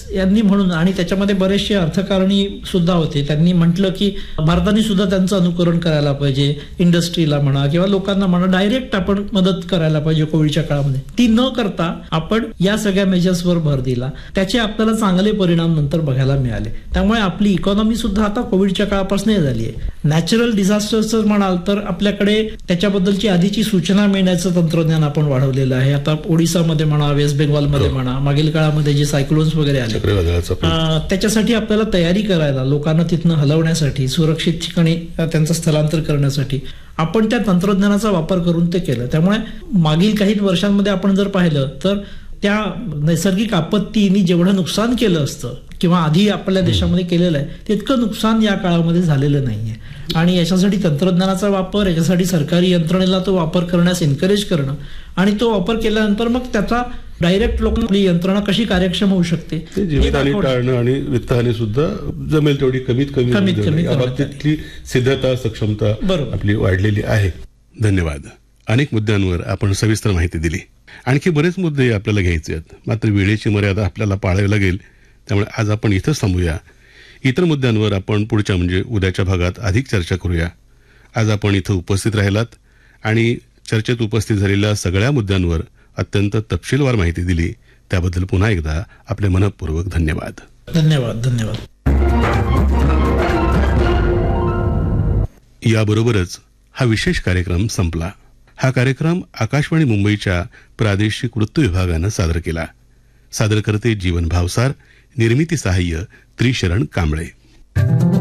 यांनी म्हणून, आणि त्याच्यामध्ये बरेचसे अर्थकारणी सुद्धा होते, त्यांनी म्हटलं की भारताने सुद्धा त्यांचं अनुकरण करायला पाहिजे, इंडस्ट्रीला म्हणा किंवा लोकांना म्हणा, डायरेक्ट आपण मदत करायला पाहिजे कोविडच्या काळामध्ये. ती न करता आपण या सगळ्या मेजर्सवर भर दिला, त्याचे आपल्याला चांगले परिणाम नंतर बघायला मिळाले. त्यामुळे आपली इकॉनॉमी सुद्धा आता कोविडच्या काळापासून झाली आहे. नॅचरल डिझास्टर्स म्हणाल तर आपल्याकडे त्याच्याबद्दलची आधीची सूचना मिळण्याचं तंत्रज्ञान आपण वाढवलेलं आहे. आता ओडिसामध्ये म्हणा, वेस्ट बेंगॉलमध्ये म्हणा, मागील काळामध्ये जे सायक्लोन्स वगैरे आले त्याच्यासाठी आपल्याला तयारी करायला, लोकांना तिथनं हलवण्यासाठी, सुरक्षित ठिकाणी त्यांचं स्थलांतर करण्यासाठी आपण त्या तंत्रज्ञानाचा वापर करून ते केलं. त्यामुळे मागील काही वर्षांमध्ये आपण जर पाहिलं तर त्या नैसर्गिक आपत्तीने जेवढं नुकसान केलं असतं किंवा आधी आपल्या देशामध्ये केलेलं आहे तितकं नुकसान या काळामध्ये झालेलं नाहीये. आणि याच्यासाठी तंत्रज्ञानाचा वापर, याच्यासाठी सरकारी यंत्रणेला तो वापर करण्यास एनकरेज करणं आणि तो वापर केल्यानंतर मग त्याचा डायरेक्ट लोकांनी यंत्रणा कशी कार्यक्षम होऊ शकते, जीवितहानी टाळणं आणि वित्तहानी सुद्धा जमेल तेवढी कमीत कमी बाबतीतली सिद्धता, सक्षमता आपली वाढलेली आहे. धन्यवाद. अनेक मुद्द्यांवर आपण सविस्तर माहिती दिली. आणखी बरेच मुद्दे आपल्याला घ्यायचे आहेत, मात्र वेळेची मर्यादा आपल्याला पाळावी लागेल. त्यामुळे आज आपण इथंच थांबूया. इतर मुद्द्यांवर आपण पुढच्या म्हणजे उद्याच्या भागात अधिक चर्चा करूया. आज आपण इथं उपस्थित राहिलात आणि चर्चेत उपस्थित झालेल्या सगळ्या मुद्द्यांवर अत्यंत तपशीलवार माहिती दिली, त्याबद्दल पुन्हा एकदा आपले मनःपूर्वक धन्यवाद. धन्यवाद. धन्यवाद. याबरोबरच हा विशेष कार्यक्रम संपला. हा कार्यक्रम आकाशवाणी मुंबईच्या प्रादेशिक वृत्त विभागानं सादर केला. सादरकर्ते जीवन भावसार, निर्मिती सहाय्य त्रिशरण कांबळे.